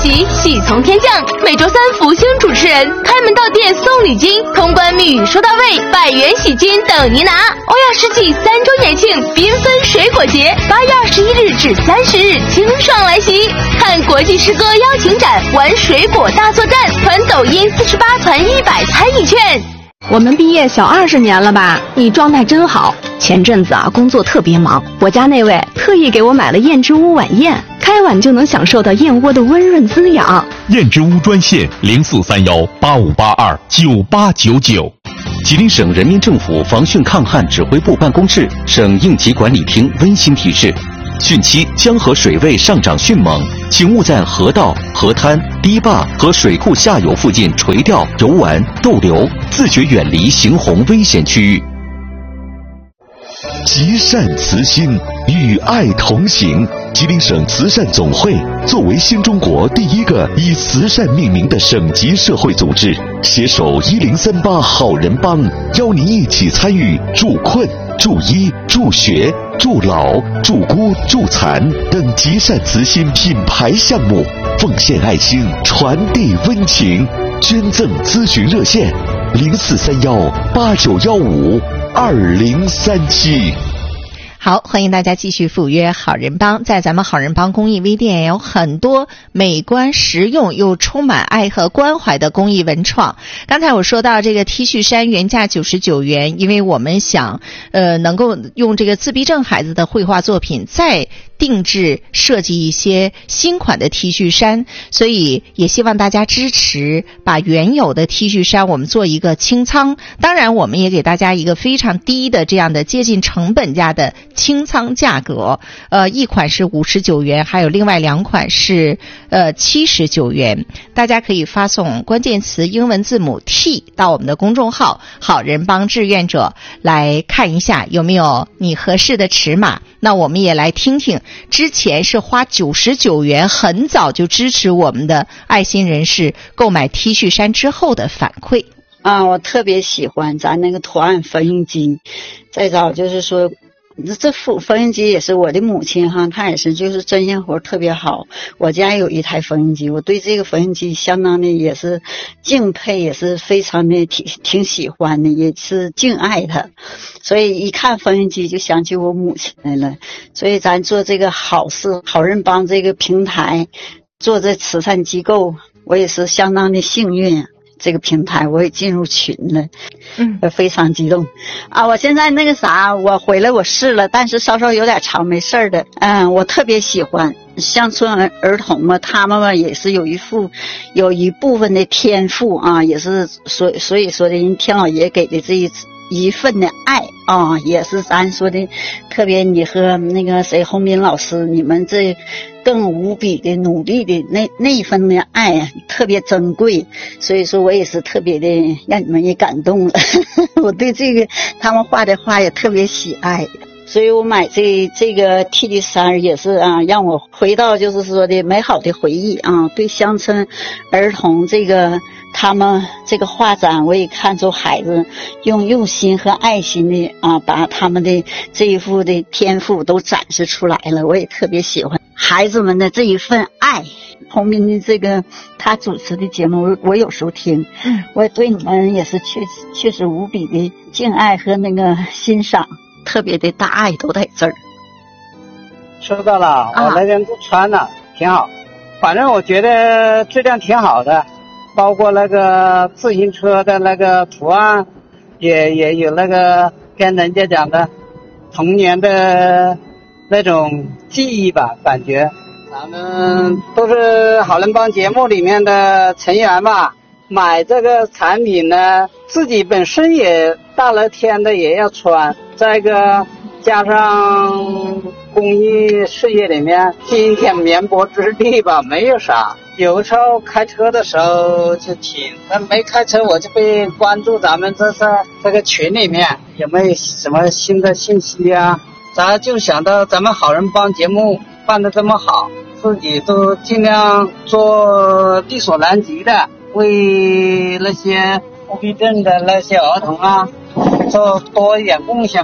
喜，喜从天降。每周三福星主持人开门到店送礼金，通关密语说到位，100元喜金等您拿。欧亚世纪3周年庆缤纷水果节，8月21日至30日清爽来袭，看国际诗歌邀请展，玩水果大作战，团抖音48团100参与券。 我们毕业小20年了吧？你状态真好。前阵子啊，工作特别忙，我家那位特意给我买了燕之屋晚宴，开碗就能享受到燕窝的温润滋养。 燕之屋专线043185829899。吉林省人民政府防汛抗旱指挥部办公室、省应急管理厅温馨提示：汛期江河水位上涨迅猛，请勿在河道、河滩、堤坝和水库下游附近垂钓、游玩、逗留，自觉远离行洪危险区域。 积善慈心，与爱同行。吉林省慈善总会作为新中国第一个以慈善命名的省级社会组织，携手1038好人帮，邀您一起参与助困、助医、助学、助老、助孤、助残等积善慈心品牌项目，奉献爱心，传递温情。捐赠咨询热线：043189152037。 好，欢迎大家继续赴约好人帮。在咱们好人帮公益微店有很多美观实用又充满爱和关怀的公益文创。刚才我说到这个 T 恤衫原价99元，因为我们想能够用这个自闭症孩子的绘画作品再定制设计一些新款的 T 恤衫，所以也希望大家支持，把原有的 T 恤衫我们做一个清仓。当然我们也给大家一个非常低的这样的接近成本价的清仓价格，一款是59元，还有另外2款是79元。大家可以发送关键词英文字母 T 到我们的公众号好人帮志愿者来看一下有没有你合适的尺码。那我们也来听听之前是花99元很早就支持我们的爱心人士购买 T 恤衫之后的反馈。 我特别喜欢咱那个图案缝纫机，再早就是说这缝纫机也是我的母亲哈，她也是就是针线活特别好。我家有一台缝纫机，我对这个缝纫机相当的也是敬佩，也是非常的挺喜欢的，也是敬爱它。所以一看缝纫机就想起我母亲来了。所以咱做这个好事好人帮这个平台，做这慈善机构，我也是相当的幸运。这个平台我也进入群了，非常激动啊！我现在那个啥，我回来我试了，但是稍稍有点长，没事的。我特别喜欢乡村儿童嘛，他们嘛也是有一部分的天赋啊，也是所以说的人天老爷给的这一份的爱啊，也是咱说的特别你和那个谁洪斌老师你们这更无比的努力的那一份的爱啊，特别珍贵。所以说我也是特别的让你们也感动了我对这个他们画的画也特别喜爱，所以我买这个 T 恤衫也是啊，让我回到就是说的美好的回忆啊。对乡村儿童这个他们这个画展，我也看出孩子用心和爱心的啊，把他们的这一副的天赋都展示出来了。我也特别喜欢孩子们的这一份爱。洪斌的这个他主持的节目我有时候听，我对你们也是确实无比的敬爱和那个欣赏，特别的大爱都在这儿。 收到了，我那天都穿了，挺好。反正我觉得质量挺好的，包括那个自行车的那个图案，也有那个跟人家讲的童年的那种记忆吧，感觉。咱们都是好人帮节目里面的成员吧，买这个产品呢，自己本身也大热天的也要穿，再一个加上公益事业里面今天绵薄之地吧，没有啥。有时候开车的时候就听，但没开车我就会关注咱们这个群里面有没有什么新的信息啊。咱就想到咱们好人帮节目办得这么好，自己都尽量做力所能及的，为那些自闭症的那些儿童啊做多一点贡献吧。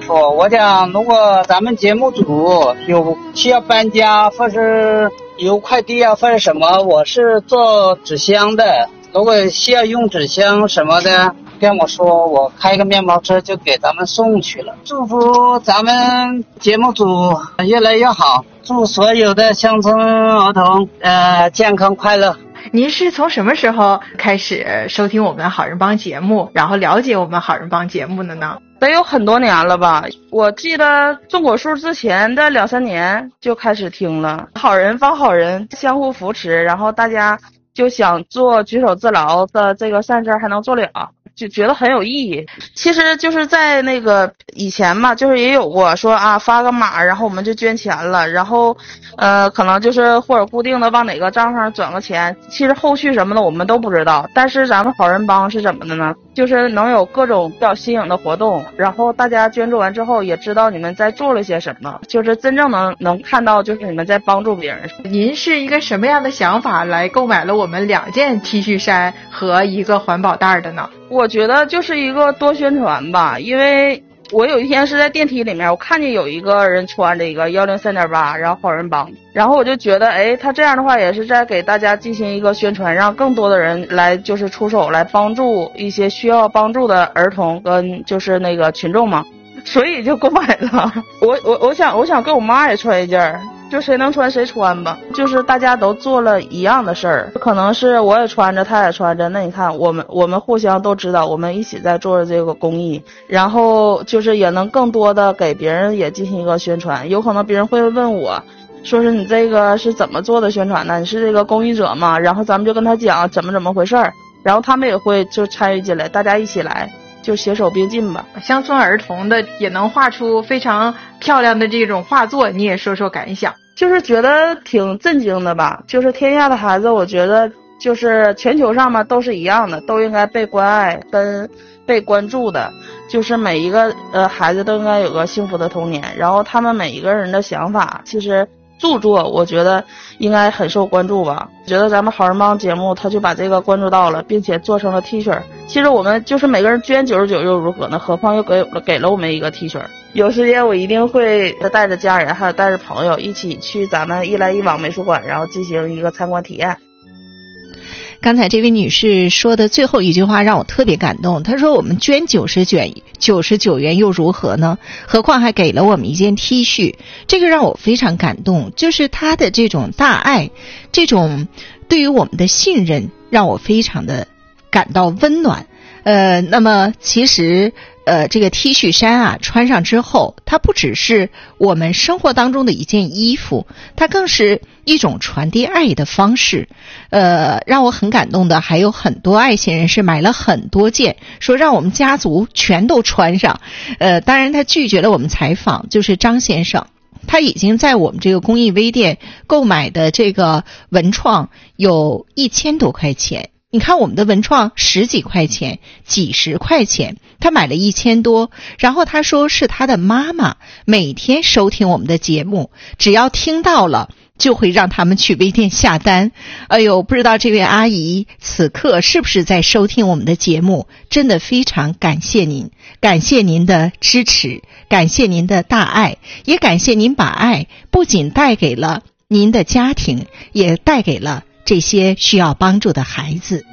说，我讲如果咱们节目组有需要搬家或是邮快递啊或者什么，我是做纸箱的，如果需要用纸箱什么的跟我说，我开个面包车就给咱们送去了。祝福咱们节目组越来越好，祝所有的乡村儿童健康快乐。 您是从什么时候开始收听我们好人帮节目，然后了解我们好人帮节目的呢？ 得有很多年了吧，我记得中国数之前的2-3年就开始听了。好人帮好人，相互扶持，然后大家就想做举手之劳的这个善事还能做了，就觉得很有意义。其实就是在那个以前嘛，就是也有过说啊发个码，然后我们就捐钱了，然后可能就是或者固定的往哪个账上转个钱，其实后续什么的我们都不知道。但是咱们好人帮是怎么的呢？就是能有各种比较新颖的活动，然后大家捐助完之后也知道你们在做了些什么，就是真正能看到就是你们在帮助别人。 您是一个什么样的想法来购买了我们2件 T 恤衫和一个环保袋的呢？ 我觉得就是一个多宣传吧，因为我有一天是在电梯里面，我看见有一个人穿着一个103.8，然后好人帮，然后我就觉得，哎，他这样的话也是在给大家进行一个宣传，让更多的人来就是出手来帮助一些需要帮助的儿童跟就是那个群众嘛，所以就购买了。我想跟我妈也穿一件。就谁能穿谁穿吧，就是大家都做了一样的事儿，可能是我也穿着他也穿着，那你看我们互相都知道我们一起在做着这个公益，然后就是也能更多的给别人也进行一个宣传。有可能别人会问我说是你这个是怎么做的宣传呢？你是这个公益者吗？然后咱们就跟他讲怎么回事儿，然后他们也会就参与进来，大家一起来就携手并进吧。 乡村儿童的也能画出非常漂亮的这种画作，你也说说感想。 就是觉得挺震惊的吧，就是天下的孩子，我觉得就是全球上嘛都是一样的，都应该被关爱跟被关注的，就是每一个孩子都应该有个幸福的童年，然后他们每一个人的想法其实著作我觉得应该很受关注吧。觉得咱们好人帮节目他就把这个关注到了，并且做成了 T 恤。其实我们就是每个人捐99又如何呢？何况又给了我们一个 T 恤。有时间我一定会带着家人还有带着朋友一起去咱们一来一往美术馆，然后进行一个参观体验。 刚才这位女士说的最后一句话让我特别感动，她说我们捐99元又如何呢？何况还给了我们一件 T 恤，这个让我非常感动，就是她的这种大爱，这种对于我们的信任让我非常的感到温暖。那么其实这个 T 恤衫啊穿上之后，它不只是我们生活当中的一件衣服，它更是一种传递爱的方式。让我很感动的还有很多爱心人士买了很多件，说让我们家族全都穿上。当然他拒绝了我们采访，就是张先生。他已经在我们这个公益微店购买的这个文创有1000多块钱。你看我们的文创10几块钱几十块钱，他买了1000多，然后他说是他的妈妈每天收听我们的节目，只要听到了就会让他们去微店下单。哎呦，不知道这位阿姨此刻是不是在收听我们的节目，真的非常感谢您，感谢您的支持，感谢您的大爱，也感谢您把爱不仅带给了您的家庭，也带给了这些需要帮助的孩子。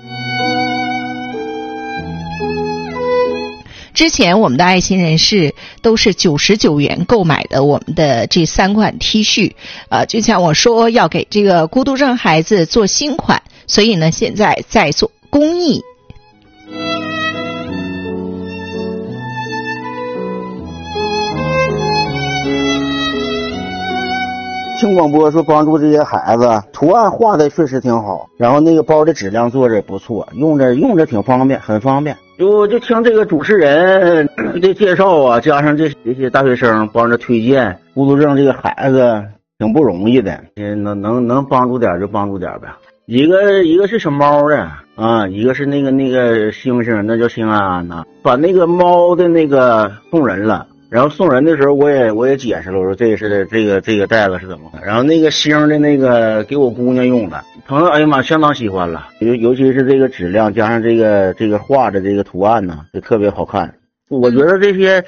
之前我们的爱心人士都是99元购买的我们的这3款 T 恤，就像我说要给这个孤独症孩子做新款，所以呢现在在做公益。 听广播说帮助这些孩子，图案画的确实挺好，然后那个包的质量做着也不错，用着挺方便，很方便。就听这个主持人的介绍啊，加上这些大学生帮着推荐，孤独症这个孩子挺不容易的，能帮助点就帮助点呗。一个是小猫的啊，一个是那个星星，那叫星安安呐，把那个猫的那个送人了。然后送人的时候我也解释了，我说这个袋子是怎么的，然后那个星的那个给我姑娘用的，朋友哎呀妈相当喜欢了，尤其是这个质量加上这个画的这个图案呢，就特别好看。我觉得这些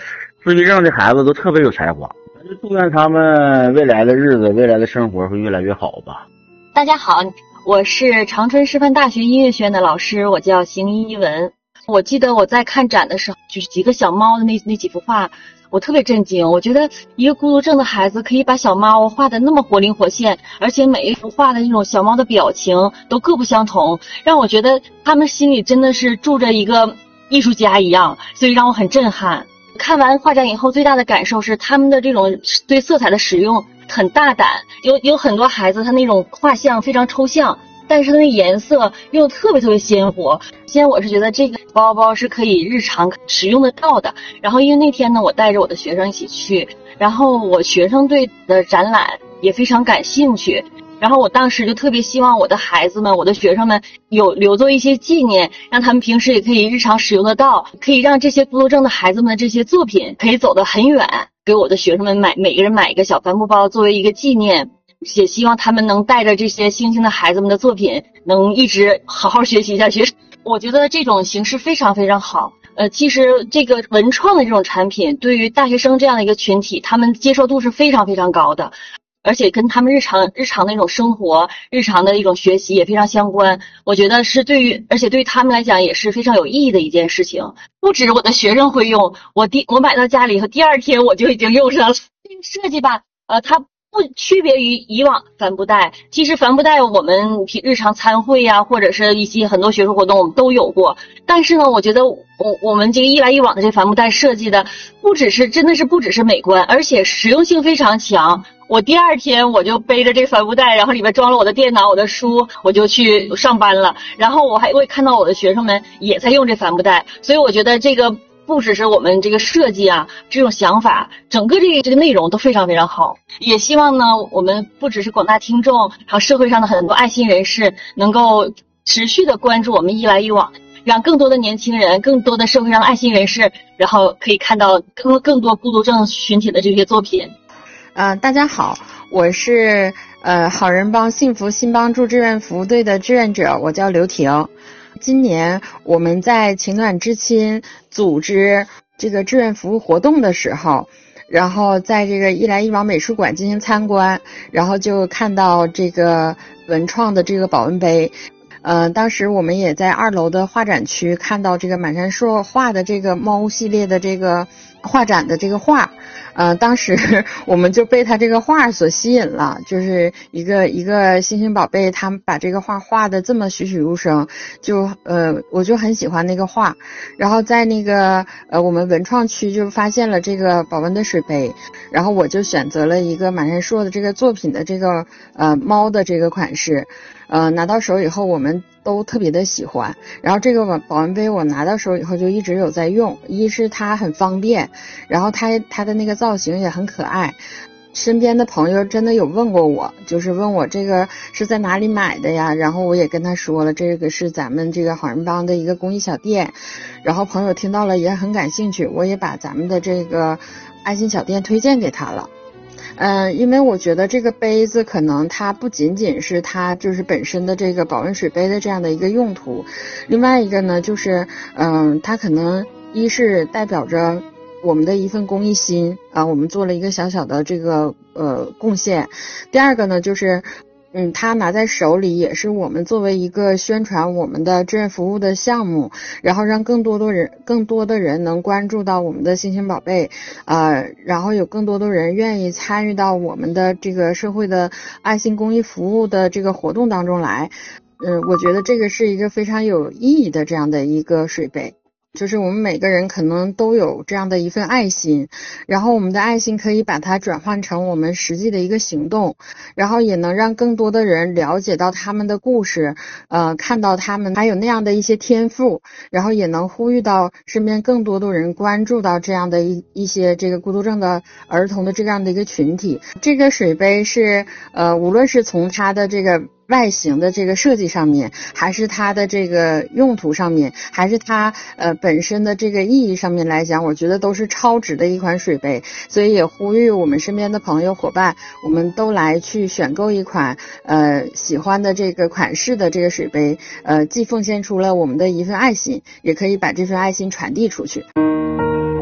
自闭症的孩子都特别有才华，就祝愿他们未来的日子、未来的生活会越来越好吧。 大家好，我是长春师范大学音乐学院的老师，我叫邢一文。我记得我在看展的时候，就是几个小猫的那几幅画，我特别震惊。我觉得一个孤独症的孩子可以把小猫画得那么活灵活现，而且每一幅画的那种小猫的表情都各不相同，让我觉得他们心里真的是住着一个艺术家一样，所以让我很震撼。看完画展以后，最大的感受是他们的这种对色彩的使用很大胆，有很多孩子他那种画像非常抽象，但是它的颜色又特别鲜活。先我是觉得这个包包是可以日常使用得到的。然后因为那天呢，我带着我的学生一起去，然后我学生对的展览也非常感兴趣。然后我当时就特别希望我的孩子们、我的学生们留作一些纪念，让他们平时也可以日常使用得到，可以让这些孤独症的孩子们的这些作品可以走得很远，给我的学生们每个人买一个小帆布包作为一个纪念。也希望他们能带着这些星星的孩子们的作品能一直好好学习下去。我觉得这种形式非常非常好。其实这个文创的这种产品对于大学生这样的一个群体，他们接受度是非常非常高的，而且跟他们日常的一种生活、日常的一种学习也非常相关。我觉得是而且对于他们来讲也是非常有意义的一件事情。不止我的学生会用，我买到家里和第二天我就已经用上了。这个设计吧，它不区别于以往帆布袋。其实帆布袋我们日常参会呀，或者是一些很多学术活动我们都有过，但是呢，我觉得我们这个一来一往的这帆布袋设计的真的是不只是美观，而且实用性非常强。我第二天我就背着这帆布袋，然后里面装了我的电脑、我的书，我就去上班了。然后我也看到我的学生们也在用这帆布袋，所以我觉得这个不只是我们这个设计啊，这种想法，整个这个内容都非常非常好。也希望呢，我们不只是广大听众，还有社会上的很多爱心人士，能够持续的关注我们一来一往，让更多的年轻人、更多的社会上的爱心人士，然后可以看到更多孤独症群体的这些作品。 大家好，我是好人帮幸福新帮助志愿服务队的志愿者，我叫刘婷。今年我们在情暖知青组织这个志愿服务活动的时候，然后在这个一来一往美术馆进行参观，然后就看到这个文创的这个保温杯。当时我们也在2楼的画展区看到这个满山硕画的这个猫系列的这个画展的这个画。当时我们就被他这个画所吸引了，就是一个星星宝贝，他们把这个画画的这么栩栩如生，我就很喜欢那个画。然后在那个我们文创区就发现了这个保温的水杯，然后我就选择了一个满山硕的这个作品的这个猫的这个款式。拿到手以后我们都特别的喜欢，然后这个保温杯我拿到手以后就一直有在用。一是它很方便，然后它的那个造型也很可爱。身边的朋友真的有问过我，就是问我这个是在哪里买的呀，然后我也跟他说了，这个是咱们这个好人帮的一个公益小店。然后朋友听到了也很感兴趣，我也把咱们的这个爱心小店推荐给他了。因为我觉得这个杯子可能它不仅仅是它就是本身的这个保温水杯的这样的一个用途，另外一个呢就是它可能一是代表着我们的一份公益心啊，我们做了一个小小的这个贡献。第二个呢就是它拿在手里也是我们作为一个宣传我们的志愿服务的项目，然后让更多的人能关注到我们的星星宝贝，然后有更多的人愿意参与到我们的这个社会的爱心公益服务的这个活动当中来。我觉得这个是一个非常有意义的这样的一个水杯。就是我们每个人可能都有这样的一份爱心，然后我们的爱心可以把它转换成我们实际的一个行动，然后也能让更多的人了解到他们的故事，看到他们还有那样的一些天赋，然后也能呼吁到身边更多的人关注到这样的一些这个孤独症的儿童的这样的一个群体。这个水杯是无论是从它的这个外形的这个设计上面，还是它的这个用途上面，还是它本身的这个意义上面来讲，我觉得都是超值的一款水杯。所以也呼吁我们身边的朋友伙伴，我们都来去选购一款喜欢的这个款式的这个水杯，既奉献出了我们的一份爱心，也可以把这份爱心传递出去。